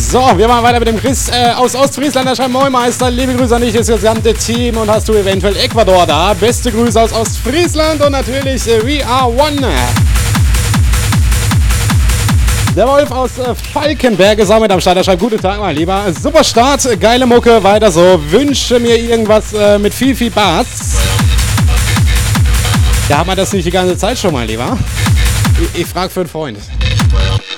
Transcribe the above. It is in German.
So, wir machen weiter mit dem Chris aus Ostfriesland. Der schreibt: Moin Meister, liebe Grüße an dich, das gesamte Team. Und hast du eventuell Ecuador da? Beste Grüße aus Ostfriesland und natürlich We Are One. Der Wolf aus Falkenberg ist auch mit am Start. Er schreibt: Guten Tag, mein Lieber. Super Start, geile Mucke, weiter so. Wünsche mir irgendwas mit viel Bass. Ja, haben wir das nicht die ganze Zeit schon, mein Lieber? Ich frage für einen Freund.